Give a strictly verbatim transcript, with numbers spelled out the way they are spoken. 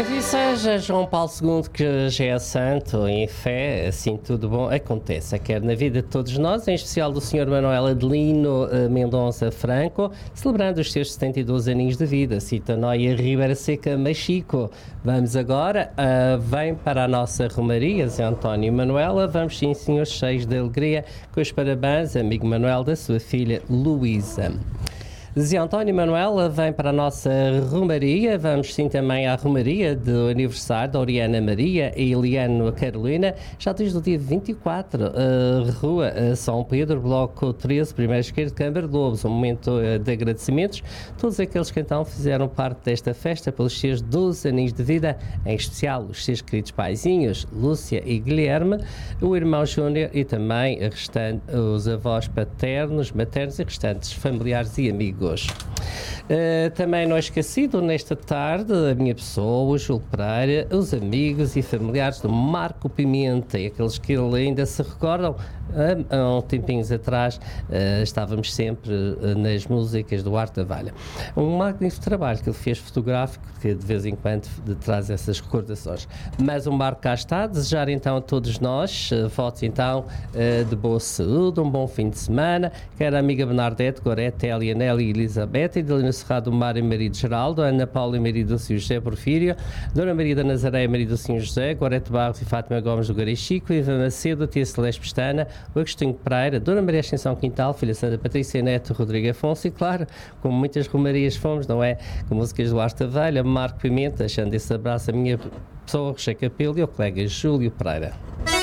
assim seja, João Paulo segundo, que já é santo, em fé, assim tudo bom aconteça, quer na vida de todos nós, em especial do senhor Manuel Adelino uh, Mendonça Franco, celebrando os seus setenta e dois aninhos de vida, cita Noia Ribeira Seca Machico. Vamos agora, uh, vem para a nossa Romaria, Zé António e Manuela, vamos sim, senhores, cheios de alegria, com os parabéns, amigo Manuel, da sua filha Luísa. Zé António e Manuela vem para a nossa Romaria, vamos sim também à Romaria do aniversário da Oriana Maria e Eliano Carolina, já desde o dia vinte e quatro, uh, Rua uh, São Pedro, Bloco treze, primeira esquerda, Câmara de Lobos, um momento uh, de agradecimentos, todos aqueles que então fizeram parte desta festa pelos seus doze aninhos de vida, em especial os seus queridos paizinhos, Lúcia e Guilherme, o irmão Júnior e também restante, os avós paternos, maternos e restantes familiares e amigos. Uh, também não é esquecido nesta tarde a minha pessoa, o Júlio Pereira, os amigos e familiares do Marco Pimenta e aqueles que ainda se recordam, há, há uns tempinhos atrás uh, estávamos sempre uh, nas músicas do Arte da Valha. Um magnífico trabalho que ele fez fotográfico, que de vez em quando de, traz essas recordações. Mas o Marco cá está, desejar então a todos nós, uh, votos então uh, de boa saúde, um bom fim de semana, quer a amiga Bernadette, Gorete, Elia, Nelly, Elizabeth, Idalina Serrado, Mário Marido Geraldo, Ana Paula e Marido Senhor José Porfírio, Dona Maria da Nazaré e Marido Senhor José, Gorete Barros e Fátima Gomes do Garichico, Ivan Macedo, Tia Celeste Pestana, o Agostinho Pereira, Dona Maria Ascensão Quintal, Filha Santa Patrícia Neto, Rodrigo Afonso e, claro, como muitas romarias fomos, não é? Com músicas do Arte da Velha, Marco Pimenta, achando esse abraço a minha pessoa, Rocha Capelo e ao colega Júlio Pereira.